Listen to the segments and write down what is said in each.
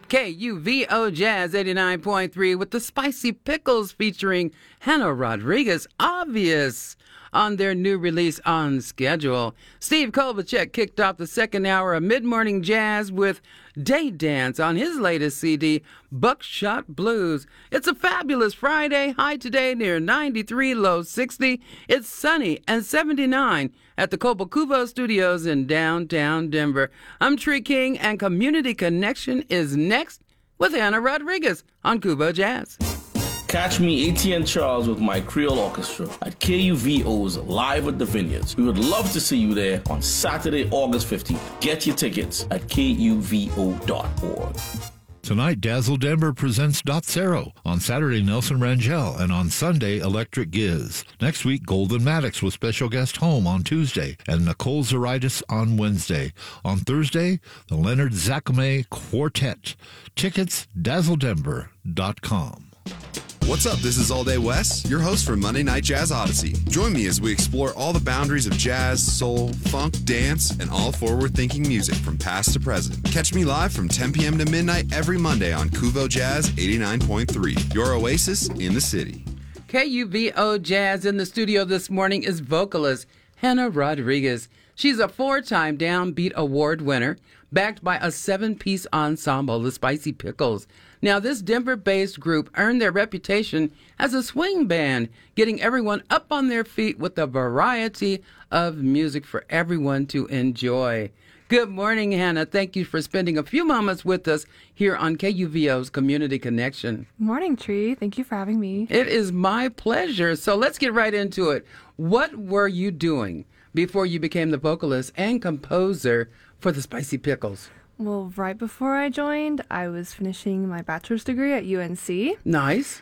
KUVO Jazz 89.3 with the Spicy Pickles featuring Hannah Rodriguez, Obvious, on their new release On Schedule. Steve Kovacek kicked off the second hour of Mid-Morning Jazz with Day Dance on his latest CD, Buckshot Blues. It's a fabulous Friday. High today near 93, low 60. It's sunny and 79 at the Copal Cuvo Studios in downtown Denver. I'm Tree King, and Community Connection is next with Hannah Rodriguez on Cuvo Jazz. Catch me, ATN Charles, with my Creole Orchestra at KUVO's Live at the Vineyards. We would love to see you there on Saturday, August 15th. Get your tickets at KUVO.org. Tonight, Dazzle Denver presents Dot Zero. On Saturday, Nelson Rangel. And on Sunday, Electric Giz. Next week, Golden Maddox with special guest Home on Tuesday. And Nicole Zaritis on Wednesday. On Thursday, the Leonard Zacome Quartet. Tickets, dazzledenver.com. What's up? This is All Day Wes, your host for Monday Night Jazz Odyssey. Join me as we explore all the boundaries of jazz, soul, funk, dance, and all forward-thinking music from past to present. Catch me live from 10 p.m. to midnight every Monday on Cuvo Jazz 89.3, your oasis in the city. KUVO Jazz in the studio this morning is vocalist Hannah Rodriguez. She's a 4-time Downbeat Award winner, backed by a 7-piece ensemble, the Spicy Pickles. Now, this Denver-based group earned their reputation as a swing band, getting everyone up on their feet with a variety of music for everyone to enjoy. Good morning, Hannah. Thank you for spending a few moments with us here on KUVO's Community Connection. Morning, Tree. Thank you for having me. It is my pleasure. So let's get right into it. What were you doing before you became the vocalist and composer for the Spicy Pickles? Well, right before I joined, I was finishing my bachelor's degree at UNC. Nice.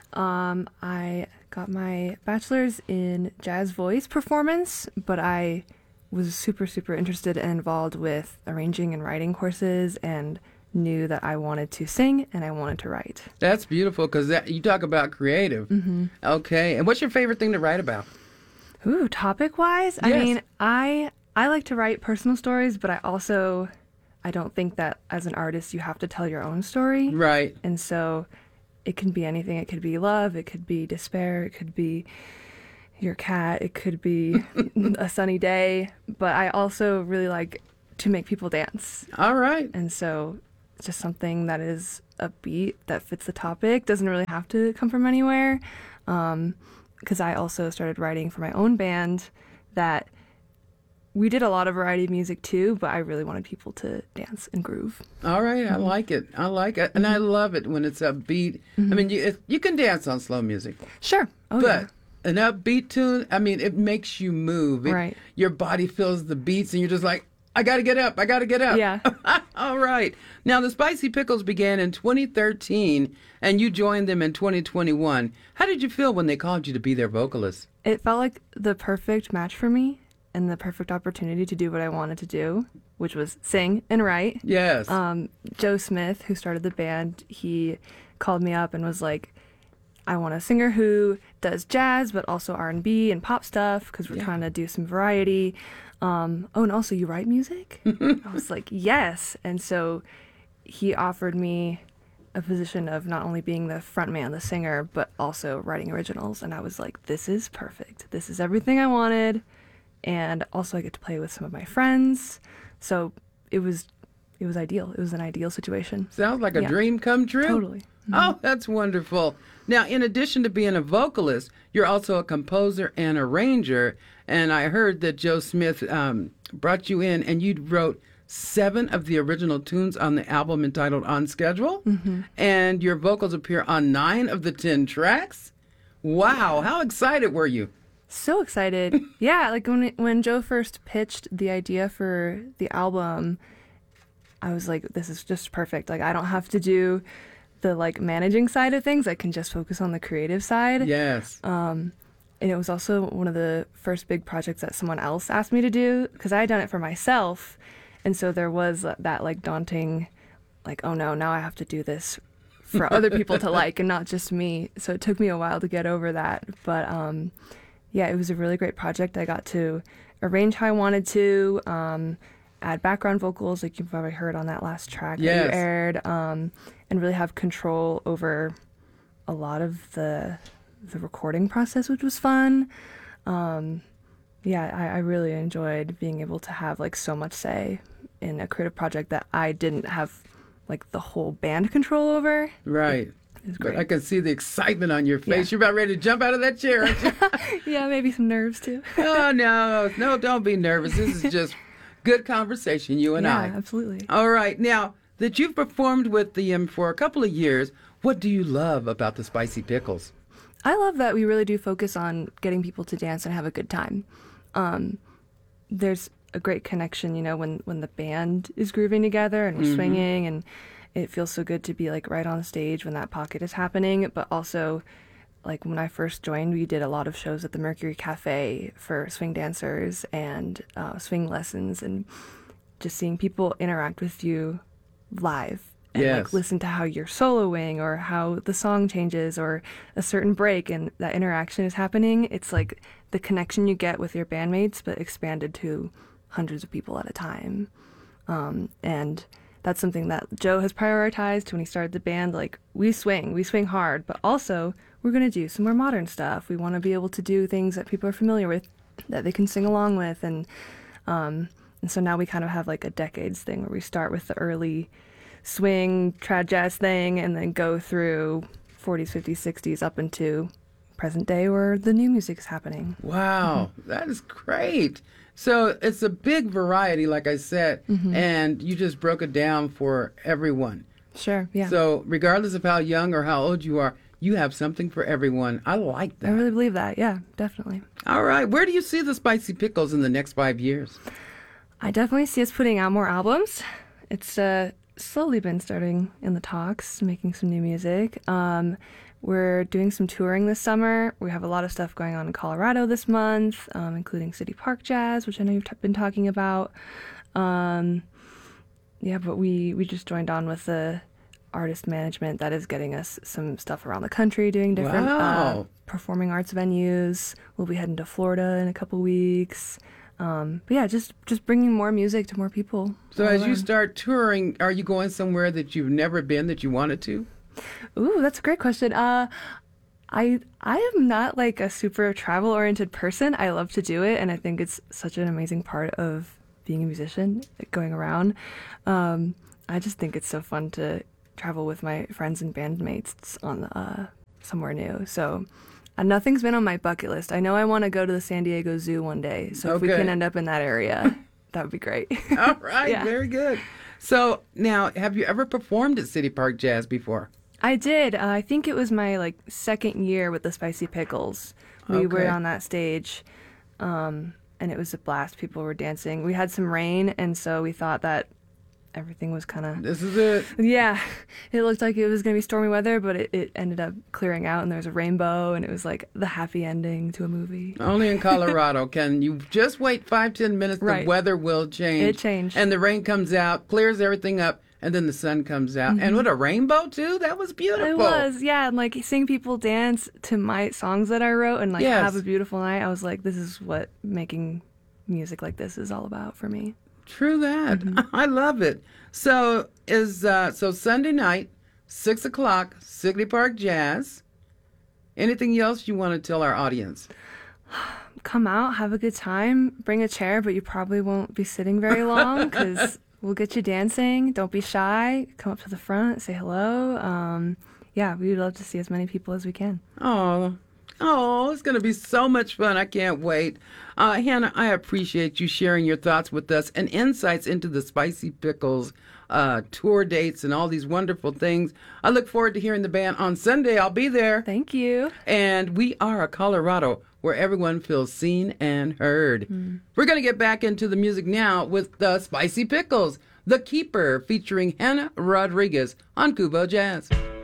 I got my bachelor's in jazz voice performance, but I was super, super interested and involved with arranging and writing courses and knew that I wanted to sing and I wanted to write. That's beautiful because you talk about creative. Mm-hmm. Okay. And what's your favorite thing to write about? Ooh, topic-wise? Yes. I mean, I like to write personal stories, but I don't think that as an artist you have to tell your own story. Right. And so it can be anything. It could be love, it could be despair, it could be your cat, it could be a sunny day. But I also really like to make people dance. All right. And so it's just something that is upbeat, that fits the topic, doesn't really have to come from anywhere. Because I also started writing for my own band that we did a lot of variety of music too, but I really wanted people to dance and groove. All right, I like it. I like it, and I love it when it's upbeat. Mm-hmm. I mean, you can dance on slow music. Sure. Oh, but yeah. An upbeat tune, I mean, it makes you move. Right. Your body feels the beats, and you're just like, I got to get up. I got to get up. Yeah. All right. Now, the Spicy Pickles began in 2013, and you joined them in 2021. How did you feel when they called you to be their vocalist? It felt like the perfect match for me and the perfect opportunity to do what I wanted to do, which was sing and write. Yes. Joe Smith, who started the band, he called me up and was like, I want a singer who does jazz, but also R&B and pop stuff, because we're trying to do some variety. And also you write music? I was like, yes. And so he offered me a position of not only being the front man, the singer, but also writing originals. And I was like, this is perfect. This is everything I wanted. And also I get to play with some of my friends. So it was ideal. It was an ideal situation. Sounds like a dream come true. Totally. Mm-hmm. Oh, that's wonderful. Now, in addition to being a vocalist, you're also a composer and arranger. And I heard that Joe Smith brought you in and you wrote 7 of the original tunes on the album entitled On Schedule. Mm-hmm. And your vocals appear on 9 of the 10 tracks. Wow. How excited were you? So excited. Yeah, like when Joe first pitched the idea for the album, I was like, this is just perfect. Like, I don't have to do the like managing side of things. I can just focus on the creative side. Yes. And it was also one of the first big projects that someone else asked me to do, because I had done it for myself. And so there was that like daunting, like, oh no, now I have to do this for other people to like and not just me. So it took me a while to get over that. But yeah, it was a really great project. I got to arrange how I wanted to, add background vocals like you've probably heard on that last track that Yes. you aired, and really have control over a lot of the recording process, which was fun. I really enjoyed being able to have like so much say in a creative project that I didn't have like the whole band control over. Right. It was But great. I can see the excitement on your face. Yeah. You're about ready to jump out of that chair, aren't you? Yeah, maybe some nerves too. Oh, no, don't be nervous. This is just good conversation, you and Yeah, I. absolutely. All right. Now that you've performed with them for a couple of years, what do you love about the Spicy Pickles? I love that we really do focus on getting people to dance and have a good time. There's a great connection, when the band is grooving together and we're swinging, and it feels so good to be like right on stage when that pocket is happening. But also, like when I first joined, we did a lot of shows at the Mercury Cafe for swing dancers and swing lessons, and just seeing people interact with you live and Yes. like listen to how you're soloing or how the song changes or a certain break and that interaction is happening. It's like the connection you get with your bandmates, but expanded to hundreds of people at a time. And that's something that Joe has prioritized when he started the band. Like, we swing hard, but also we're going to do some more modern stuff. We want to be able to do things that people are familiar with, that they can sing along with. And so now we kind of have like a decades thing where we start with the early swing, trad jazz thing, and then go through 40s, 50s, 60s up into present day where the new music's happening. Wow, that is great. So it's a big variety, like I said, and you just broke it down for everyone. Sure, yeah. So regardless of how young or how old you are, you have something for everyone. I like I that. really believe that, yeah, definitely. All right, where do you see the Spicy Pickles in the next 5 years? I definitely see us putting out more albums. It's slowly been starting in the talks, making some new music. We're doing some touring this summer. We have a lot of stuff going on in Colorado this month, including City Park Jazz, which I know you've been talking about. But we just joined on with the artist management that is getting us some stuff around the country, doing different Wow. performing arts venues. We'll be heading to Florida in a couple weeks. But yeah, just bringing more music to more people. So all as you around. start touring, are you going somewhere that you've never been that you wanted to? Ooh, that's a great question. I am not like a super travel oriented person. I love to do it, and I think it's such an amazing part of being a musician, going around. I just think it's so fun to travel with my friends and bandmates on somewhere new. So nothing's been on my bucket list. I know I want to go to the San Diego Zoo one day. So if we Okay. can end up in that area, that would be great. All right, Yeah. very good. So now, have you ever performed at City Park Jazz before? I did. I think it was my second year with the Spicy Pickles. We were Okay. on that stage, and it was a blast. People were dancing. We had some rain, and so we thought that everything was kind of... This is it. Yeah, it looked like it was going to be stormy weather, but it ended up clearing out, and there was a rainbow, and it was like the happy ending to a movie. Only in Colorado can you just wait 5-10 minutes. The Right. weather will change. It changed. And the rain comes out, clears everything up, and then the sun comes out. And with a rainbow, too? That was beautiful. It was, yeah, and seeing people dance to my songs that I wrote and Yes. have a beautiful night, I was like, this is what making music like this is all about for me. True that. I love it. So so Sunday night, 6 o'clock, City Park Jazz. Anything else you want to tell our audience? Come out, have a good time, bring a chair, but you probably won't be sitting very long because we'll get you dancing. Don't be shy. Come up to the front, say hello. We'd love to see as many people as we can. Oh, it's going to be so much fun. I can't wait. Hannah, I appreciate you sharing your thoughts with us and insights into the Spicy Pickles tour dates and all these wonderful things. I look forward to hearing the band on Sunday. I'll be there. Thank you. And we are a Colorado where everyone feels seen and heard. We're going to get back into the music now with the Spicy Pickles, The Keeper, featuring Hannah Rodriguez on Kubo Jazz.